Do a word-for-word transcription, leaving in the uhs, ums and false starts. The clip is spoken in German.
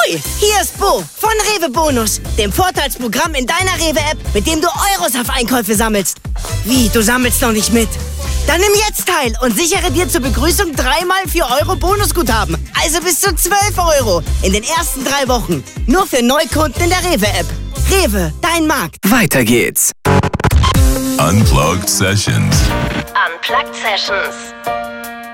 Hi, hier ist Bo von Rewe Bonus, dem Vorteilsprogramm in deiner Rewe-App, mit dem du Euros auf Einkäufe sammelst. Wie, du sammelst noch nicht mit? Dann nimm jetzt teil und sichere dir zur Begrüßung dreimal vier Euro Bonusguthaben. Also bis zu zwölf Euro in den ersten drei Wochen. Nur für Neukunden in der Rewe-App. Rewe, dein Markt. Weiter geht's. Unplugged Sessions. Unplugged Sessions.